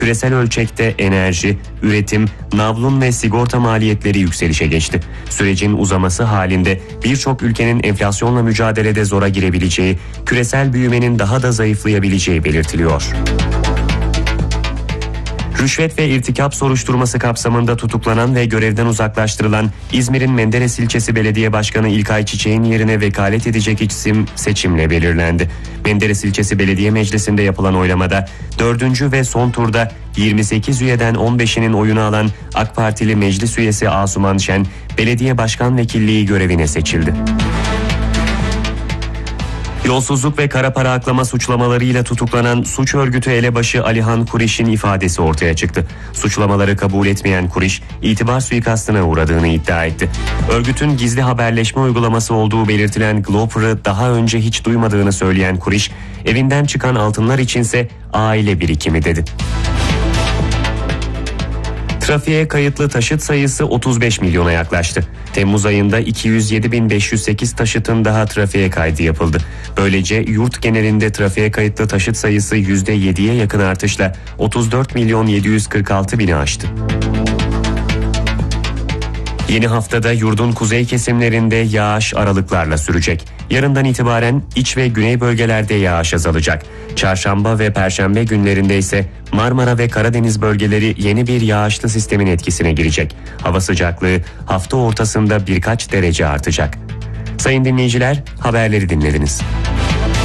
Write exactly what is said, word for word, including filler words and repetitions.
Küresel ölçekte enerji, üretim, navlun ve sigorta maliyetleri yükselişe geçti. Sürecin uzaması halinde birçok ülkenin enflasyonla mücadelede zora girebileceği, küresel büyümenin daha da zayıflayabileceği belirtiliyor. Rüşvet ve irtikap soruşturması kapsamında tutuklanan ve görevden uzaklaştırılan İzmir'in Menderes İlçesi Belediye Başkanı İlkay Çiçek'in yerine vekalet edecek isim seçimle belirlendi. Menderes İlçesi Belediye Meclisi'nde yapılan oylamada dördüncü ve son turda yirmi sekiz üyeden on beşinin oyunu alan AK Partili meclis üyesi Asuman Şen, belediye başkan vekilliği görevine seçildi. Yolsuzluk ve kara para aklama suçlamalarıyla tutuklanan suç örgütü elebaşı Alihan Kuriş'in ifadesi ortaya çıktı. Suçlamaları kabul etmeyen Kuriş, itibar suikastına uğradığını iddia etti. Örgütün gizli haberleşme uygulaması olduğu belirtilen Gloper'ı daha önce hiç duymadığını söyleyen Kuriş, evinden çıkan altınlar içinse aile birikimi dedi. Trafiğe kayıtlı taşıt sayısı otuz beş milyona yaklaştı. Temmuz ayında iki yüz yedi bin beş yüz sekiz taşıtın daha trafiğe kaydı yapıldı. Böylece yurt genelinde trafiğe kayıtlı taşıt sayısı yüzde yediye yakın artışla otuz dört milyon yedi yüz kırk altı bini aştı. Yeni haftada yurdun kuzey kesimlerinde yağış aralıklarla sürecek. Yarından itibaren iç ve güney bölgelerde yağış azalacak. Çarşamba ve perşembe günlerinde ise Marmara ve Karadeniz bölgeleri yeni bir yağışlı sistemin etkisine girecek. Hava sıcaklığı hafta ortasında birkaç derece artacak. Sayın dinleyiciler, haberleri dinlediniz.